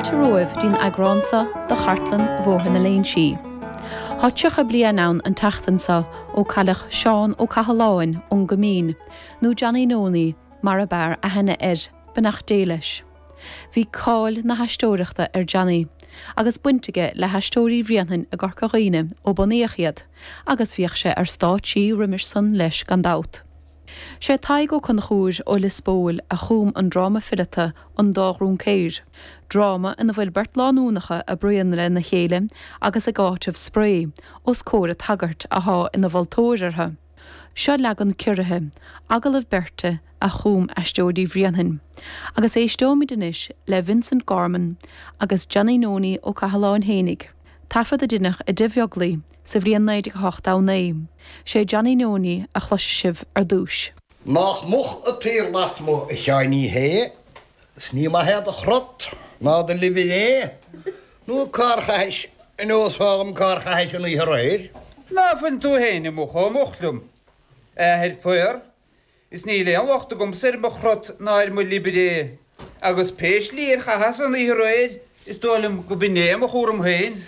Cailte roimh dín agránsa do chartlan mhórtha na léon si. Háteach a bliain ann an taachtansa ó cailech Seán ó Cahaláin ón Gomín, nó Johnny Nóni mar a bear a henne benach déilis. Bhí cáil na haistóireachta Johnny, agus buintige le haistóirí bhríonainn a gCorcaigh ó bunaíochiad, agus bhíoh sé státí riimiir san leis gan dát. sé taig ó chun chúir ó Lisbóil a chúm an dráma fillete an dárún céir. Dráma ina bhfuil bert lánúnacha a brian le na chéile agus a gáitimh spré, os córa tagart a há ina bhiltóirirthe. Seo legan cuirithe, agalah berte a chúm aistóirí bhríonainn. Agus é stómid inis le Vincent Gorman agus Johnny Nóni ó Cahaláin Hénig. Tafad a duineach a dibheoglaí sa bhríon 1989. sé Johnny Nóni a chluise sibh ar dúis. Nach moch a tír las mo a seaní hé, sní ma head a chrot, ná den lividé. Nú carchais, in ósfágam carchais an í réir. Na fan tú héine mo cho mochlum. Her puir, is níle an wachta gom sir mo chrot náir mo lividé. Agus péis lír chahas an í réir, is dólum go biné mo chórum héin.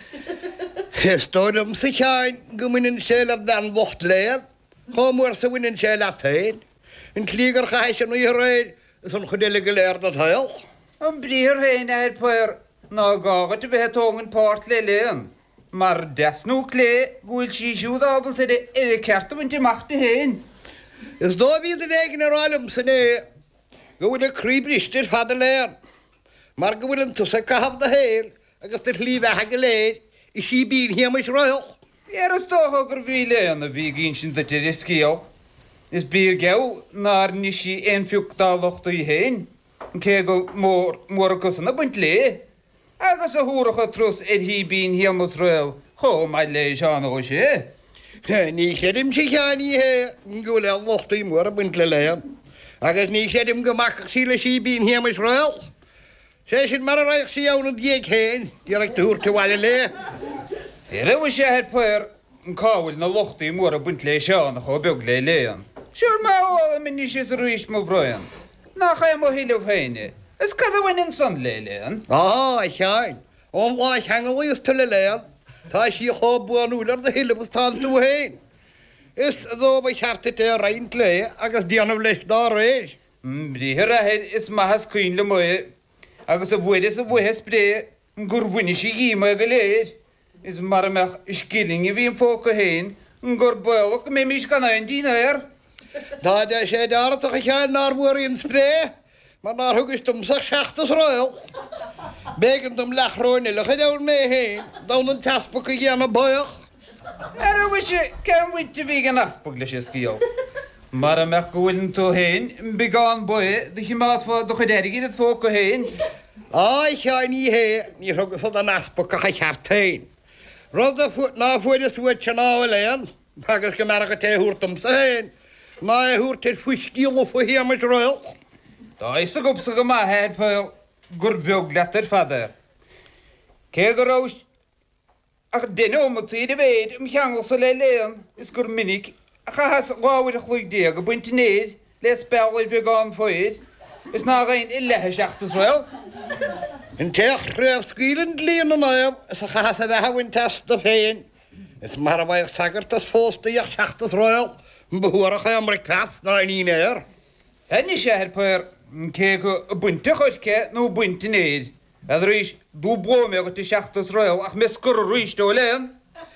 Históidm sa cheáin gominn sé le dan bhocht léad, chomúir sa winin sé le taid. In clígar chais an í réir, is an chodéile go léir na tail. An brír héin puir, ná gágat a bheit tóngan párt le léan. Mar desnú clé, bhfuil sí siúd ábal de cearta bhaint imachta héin. Is dó bhíad an éigen ar áilm san é, go bhfuil a críbristir fad a léan. Mar go bhfuil an tusa cahab da héil, agus tar hlíbethe go léir, is sí bín hiamis roiil. As tócha gur bhí léan a bhí gin sin de tíir is cíal. Is bír gew nar ní sí ein fiúch dá lochta í héin. Cé go mór agus na buint lé. Agus a húracha trus hí bín hiamis roiil, cho mai lé seán ó sé. Ní sédim si cheaní hé, go le lochta í mór a buint le léan. Agus ní sédim go machach sí le sí bín hiamis roiil. sé sin mar a raich sí ann an dhéag héin, díach dúirta bhile lé. Bhí sé puir an cáhfuil na lochtaí mór a buint lé seán a cho beag lé léan. Siúr máháil min ní sé ríis mo bhroian. Nach cha mo hiileh féine. Is cad a bhain san lé léan? Cheáin. Ón láith hangahhaíos tu le léan, tá sí cho buanúlar de hiilebus tá tú héin. Is dó ba cheartta é raint lé agus díanamh leis dá réir. Bríthir a héir is maithas cuoin le muo, agus a bhuiidir a bhuthe spré gur bhuine sí dhíime go léir. Is mar meach iscilling a bhíon fóca héin, gur bailach go mé mís gan aon dínair. Tá de sé dearach a chean nar bhuaíon spré, mar nar thugus tumsach seachtas roiil. Bégan dom lechróinile le chuideann mé héin, dán an taspa go ghéanana bailach. Bhui sé cean bhuiite bhí an aspag leis is cíal. Mar meach go bhfuiln tú héin, begáin bué, de chimáfa do chuidéirigí a fóca héin. Cheáin í hé, ní thugus an aspa go cheartain. Rud a ná fuidir suid se ná léan, agus go mar go téúirtam sa héin, má thuúirtir fuiscíal ó fu hiamis roiil. Tá is a gopsa go maithe peil gur bheog letar fada. Cé go rás ach duine ómataí a bhéid cheangal sa le léan is gur minic a chahas gáhair a chluig dé go buinte néad le spell i bheagán foiid, is ná gaon i lethe seachtas roiil. In teach réamh scuilen líon an áamh is a chahas a bheithahain test a féin. Is mar a bhaid sagart as fósta ach seachtas roiil, an behuarach a amric past ná ní éir. Henni sé puir cé go buinte chuidce nó buinte néad. A rís dú bóme go tí seachtas roiil ach mis gur ríis do léan.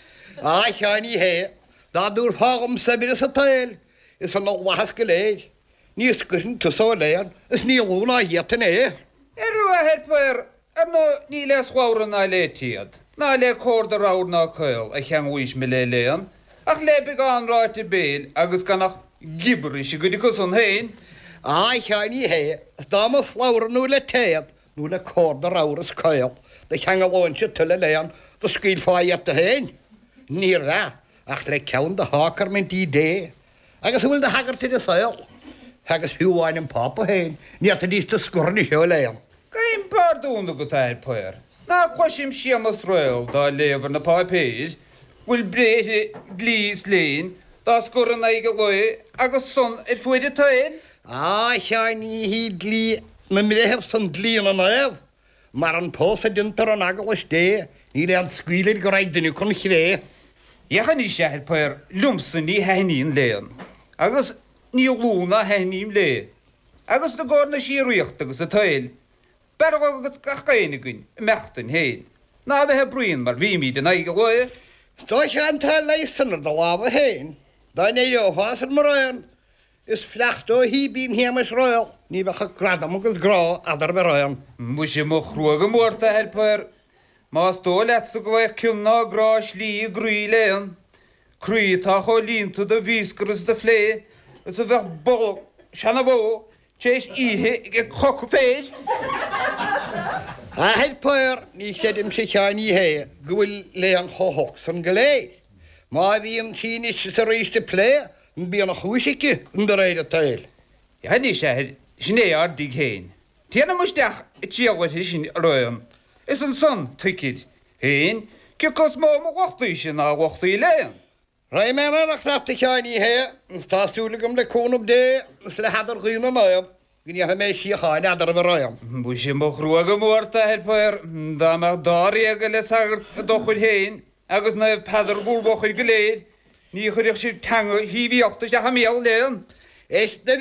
Cheáin í hé, dá dúr fágam sabir sa tail, is an nóhhas go léid. Níos gurn tusá léan, is nílúna hétan é. Rua puir nó ní le schwáran ná le tíad. Ná le códa ráir ná coil a chean uis me le léan, ach le begáin ráit i béil agus gannach gibri sé go dí go san héin. Cheáin í hé, is dáma sláir nó le téad, nó le códa ráras coil, de cheangaláinse tu le léan, do scuil fáiad a héin. Ní rá, ach le ceann de hácar mint í dé, agus bhfuil de hagart i saoil. Agus hiúháin an papa héin, ní a dísta sgurni seo léan. Caim pardúna go tair puir. Ná chuisim siamas roiil dá léomhar na páipéir, bhfuil bréthe glís léin, dá sgurna ige loi agus son fuide tail. Cheáin í hí glí na mréheb san glíon an éh, mar an pósa dintar an agal is dé, ní le an scuúlir go raid dynnu con chré. Iachan ní sé peir lumsan ní henín léan. Agus ní lúna hením lé. Agus na górna sí riocht agus a tail. Ber agus gachgainigin, mechtan héin. Na bheit bríon mar bhí míad an aige goia. Stoi sé an tal leisanar da lába héin. Da né o fásar mar is flecht o hí bín hémas roial. Ní bhecha gradam agus grá adar be roian. Mu sé mo chruaga mórta helpeir. Más tó letsa go bheith cymna grá slí grúi léan. Crúi tá cho línta da víscaras da flé. Is a bheith bol seanna bó. Téis ihe ag choc féir. A helpeir ní sédim sé teáin í hé, gwyl léan chohoch san galéir. Má bhíon tíine sa ríiste plé, yn bíon a chúisici yn dy reid a tail. Ja, ní sé sné ardig héin. Tiana muisteach i tíaghaid sin roian. Is an son tuicid. Héin, cos má wachtaí sin a wachtaí léan. Rai me ach nafta teáin í hé, yn stásúlagam le cónab dé, is le hadar ghui'n am Gyn i hynny si a chain adar y roiam. Bwy sy'n mwch rwag y mwrta helpa'r da mae'r dari ag y lesagr y dochwyd hyn, agos na padar gwrboch i'r gilydd, ni chydych sy'n tango hi fi octys a hamiel leon. Est